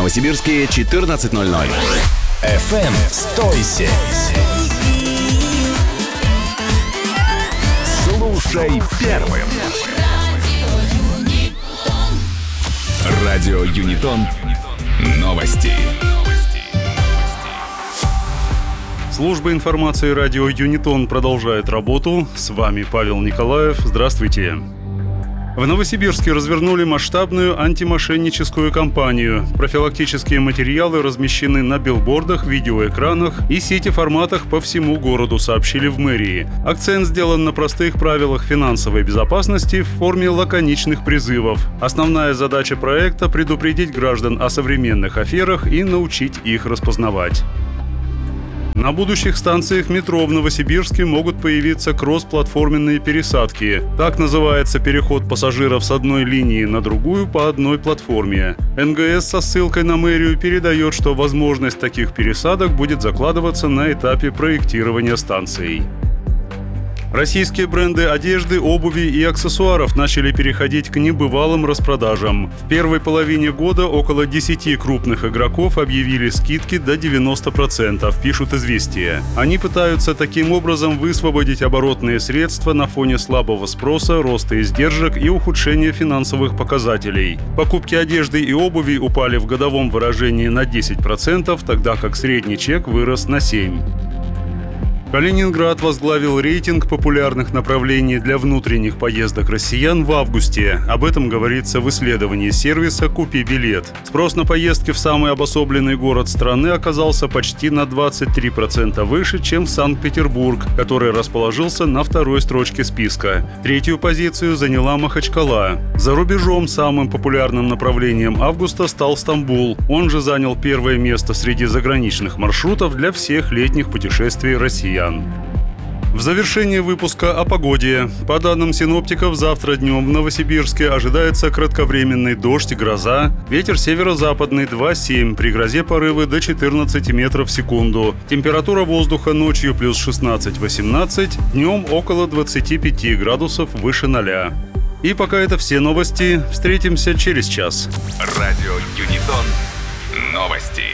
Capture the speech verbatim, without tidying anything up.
Новосибирске четырнадцать ноль ноль. эф эм сто семь. Слушай первым. Радио Юнитон. Новости. Служба информации радио Юнитон продолжает работу. С вами Павел Николаев. Здравствуйте. В Новосибирске развернули масштабную антимошенническую кампанию. Профилактические материалы размещены на билбордах, видеоэкранах и сети-форматах по всему городу, сообщили в мэрии. Акцент сделан на простых правилах финансовой безопасности в форме лаконичных призывов. Основная задача проекта – предупредить граждан о современных аферах и научить их распознавать. На будущих станциях метро в Новосибирске могут появиться кросс-платформенные пересадки. Так называется переход пассажиров с одной линии на другую по одной платформе. эн гэ эс со ссылкой на мэрию передает, что возможность таких пересадок будет закладываться на этапе проектирования станций. Российские бренды одежды, обуви и аксессуаров начали переходить к небывалым распродажам. В первой половине года около десяти крупных игроков объявили скидки до девяноста процентов, пишут «Известия». Они пытаются таким образом высвободить оборотные средства на фоне слабого спроса, роста издержек и ухудшения финансовых показателей. Покупки одежды и обуви упали в годовом выражении на десять процентов, тогда как средний чек вырос на семь процентов. Калининград возглавил рейтинг популярных направлений для внутренних поездок россиян в августе. Об этом говорится в исследовании сервиса «Купи билет». Спрос на поездки в самый обособленный город страны оказался почти на двадцать три процента выше, чем в Санкт-Петербург, который расположился на второй строчке списка. Третью позицию заняла Махачкала. За рубежом самым популярным направлением августа стал Стамбул. Он же занял первое место среди заграничных маршрутов для всех летних путешествий россиян. В завершении выпуска о погоде. По данным синоптиков, завтра днем в Новосибирске ожидается кратковременный дождь и гроза. Ветер северо-западный два семь, при грозе порывы до четырнадцати метров в секунду. Температура воздуха ночью плюс шестнадцать-восемнадцать, днем около двадцати пяти градусов выше ноля. И пока это все новости. Встретимся через час. Радио Юнитон. Новости.